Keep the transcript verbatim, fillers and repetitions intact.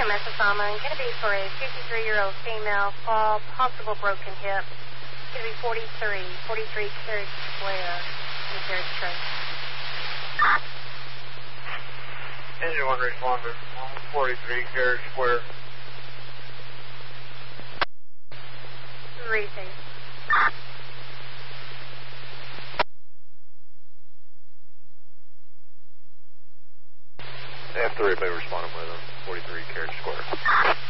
from Esfama, and going to be for a fifty-three-year-old female, fall, possible broken hip. Going to be forty-three, forty-three carriage square in the carriage tray. Engine one responder, forty-three carriage square. Receive. F three, may respond with them, forty-three carriage square.